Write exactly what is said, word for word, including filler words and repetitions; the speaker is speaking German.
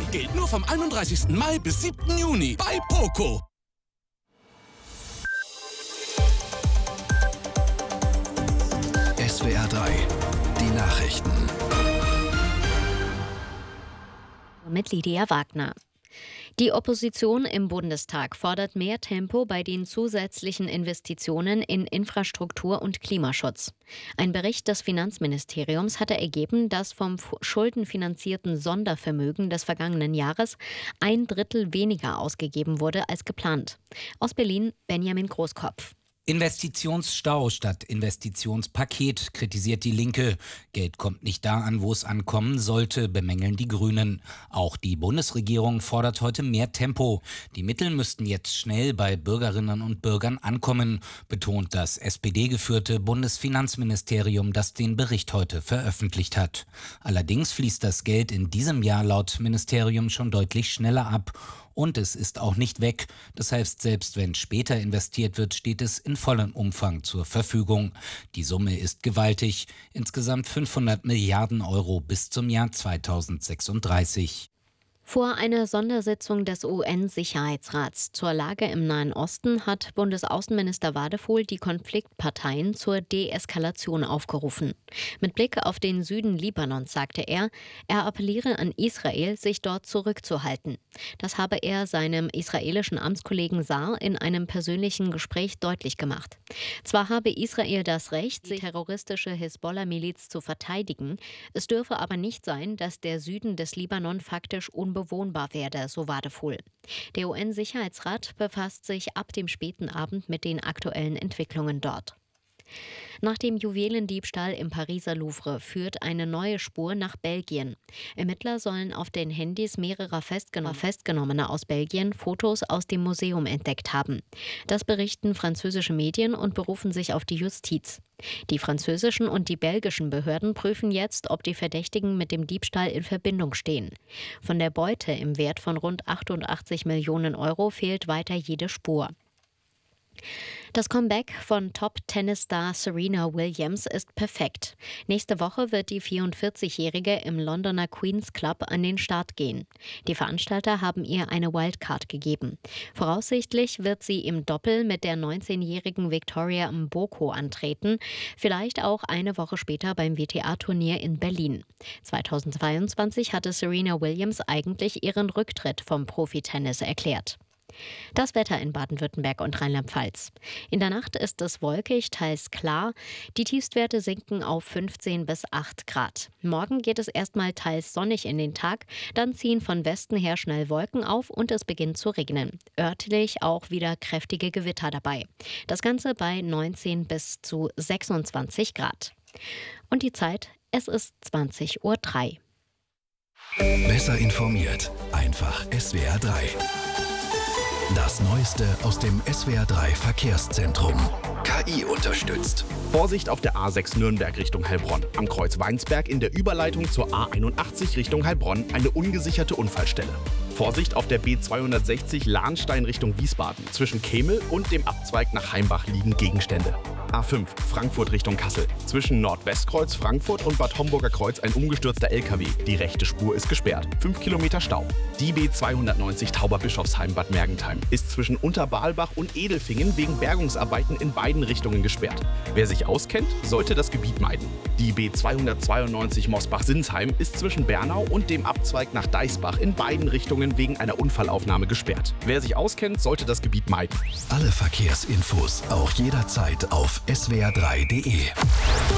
Gilt nur vom einunddreißigsten Mai bis siebten Juni bei Poco. S W R drei, die Nachrichten. Mit Lydia Wagner. Die Opposition im Bundestag fordert mehr Tempo bei den zusätzlichen Investitionen in Infrastruktur und Klimaschutz. Ein Bericht des Finanzministeriums hatte ergeben, dass vom schuldenfinanzierten Sondervermögen des vergangenen Jahres ein Drittel weniger ausgegeben wurde als geplant. Aus Berlin Benjamin Großkopf. Investitionsstau statt Investitionspaket, kritisiert die Linke. Geld kommt nicht da an, wo es ankommen sollte, bemängeln die Grünen. Auch die Bundesregierung fordert heute mehr Tempo. Die Mittel müssten jetzt schnell bei Bürgerinnen und Bürgern ankommen, betont das S P D-geführte Bundesfinanzministerium, das den Bericht heute veröffentlicht hat. Allerdings fließt das Geld in diesem Jahr laut Ministerium schon deutlich schneller ab. Und es ist auch nicht weg. Das heißt, selbst wenn später investiert wird, steht es in vollem Umfang zur Verfügung. Die Summe ist gewaltig. Insgesamt fünfhundert Milliarden Euro bis zum Jahr zweitausendsechsunddreißig. Vor einer Sondersitzung des U N-Sicherheitsrats zur Lage im Nahen Osten hat Bundesaußenminister Wadephul die Konfliktparteien zur Deeskalation aufgerufen. Mit Blick auf den Süden Libanons sagte er, er appelliere an Israel, sich dort zurückzuhalten. Das habe er seinem israelischen Amtskollegen Saar in einem persönlichen Gespräch deutlich gemacht. Zwar habe Israel das Recht, die terroristische Hisbollah-Miliz zu verteidigen, es dürfe aber nicht sein, dass der Süden des Libanon faktisch unbewohnbar bewohnbar werde, so Wadephul. Der U N-Sicherheitsrat befasst sich ab dem späten Abend mit den aktuellen Entwicklungen dort. Nach dem Juwelendiebstahl im Pariser Louvre führt eine neue Spur nach Belgien. Ermittler sollen auf den Handys mehrerer Festgenommen- Festgenommener aus Belgien Fotos aus dem Museum entdeckt haben. Das berichten französische Medien und berufen sich auf die Justiz. Die französischen und die belgischen Behörden prüfen jetzt, ob die Verdächtigen mit dem Diebstahl in Verbindung stehen. Von der Beute im Wert von rund achtundachtzig Millionen Euro fehlt weiter jede Spur. Das Comeback von Top-Tennisstar Serena Williams ist perfekt. Nächste Woche wird die vierundvierzigjährige im Londoner Queen's Club an den Start gehen. Die Veranstalter haben ihr eine Wildcard gegeben. Voraussichtlich wird sie im Doppel mit der neunzehnjährigen Victoria Mboko antreten, vielleicht auch eine Woche später beim W T A-Turnier in Berlin. zweitausendzweiundzwanzig hatte Serena Williams eigentlich ihren Rücktritt vom Profitennis erklärt. Das Wetter in Baden-Württemberg und Rheinland-Pfalz. In der Nacht ist es wolkig, teils klar. Die Tiefstwerte sinken auf fünfzehn bis acht Grad. Morgen geht es erstmal teils sonnig in den Tag, dann ziehen von Westen her schnell Wolken auf und es beginnt zu regnen. Örtlich auch wieder kräftige Gewitter dabei. Das Ganze bei neunzehn bis zu sechsundzwanzig Grad. Und die Zeit, es ist zwanzig Uhr drei. Besser informiert, einfach S W R drei. Das Neueste aus dem S W R drei Verkehrszentrum. K I unterstützt. Vorsicht auf der A sechs Nürnberg Richtung Heilbronn. Am Kreuz Weinsberg in der Überleitung zur A einundachtzig Richtung Heilbronn eine ungesicherte Unfallstelle. Vorsicht auf der B zweihundertsechzig Lahnstein Richtung Wiesbaden. Zwischen Kemel und dem Abzweig nach Heimbach liegen Gegenstände. A fünf Frankfurt Richtung Kassel. Zwischen Nordwestkreuz Frankfurt und Bad Homburger Kreuz ein umgestürzter L K W. Die rechte Spur ist gesperrt. fünf Kilometer Stau. Die B zweihundertneunzig Tauberbischofsheim Bad Mergentheim ist zwischen Unterbalbach und Edelfingen wegen Bergungsarbeiten in beiden Richtungen gesperrt. Wer sich auskennt, sollte das Gebiet meiden. Die B zweihundertzweiundneunzig Mosbach-Sinsheim ist zwischen Bernau und dem Abzweig nach Deisbach in beiden Richtungen wegen einer Unfallaufnahme gesperrt. Wer sich auskennt, sollte das Gebiet meiden. Alle Verkehrsinfos auch jederzeit auf S W R drei punkt de.